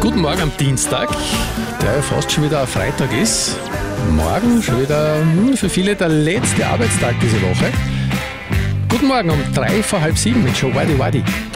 Guten Morgen am Dienstag, der ja fast schon wieder ein Freitag ist. Morgen schon wieder für viele der letzte Arbeitstag diese Woche. Guten Morgen um 6:03 mit Show Wadi Wadi.